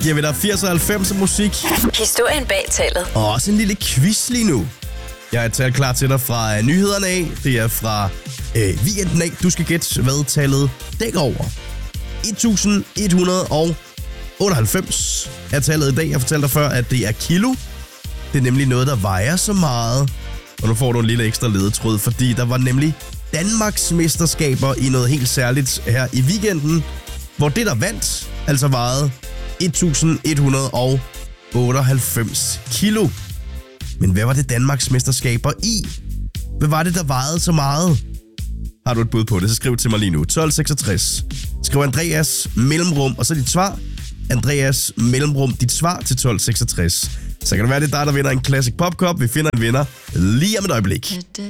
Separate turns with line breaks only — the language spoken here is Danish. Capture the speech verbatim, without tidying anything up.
giver vi dig firs og halvfems musik.
Historien bag tallet.
Og også en lille quiz lige nu. Jeg er talt klar til dig fra uh, nyhederne af. Det er fra uh, weekenden af. Du skal gætte, hvad tallet dækker over. et tusind et hundrede otteoghalvfems er tallet i dag. Jeg fortalte dig før, at det er kilo. Det er nemlig noget, der vejer så meget. Og nu får du en lille ekstra ledetråd, fordi der var nemlig Danmarks mesterskaber i noget helt særligt her i weekenden, hvor det, der vandt, altså vejede et tusind et hundrede otteoghalvfems kilo. Men hvad var det Danmarks mesterskaber i? Hvad var det, der vejede så meget? Har du et bud på det, så skriv til mig lige nu. tolv seksogtres. Skriv Andreas mellemrum, og så dit svar. Andreas mellemrum, dit svar til tolv seksogtres. Så kan det være, det er dig, der vinder en Classic Pop Cup. Vi finder en vinder lige om et øjeblik.